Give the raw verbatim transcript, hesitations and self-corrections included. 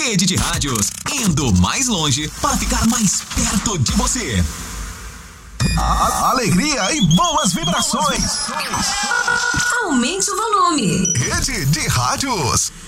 Rede de Rádios, indo mais longe para ficar mais perto de você. A alegria e boas vibrações. Aumente o volume. Rede de Rádios.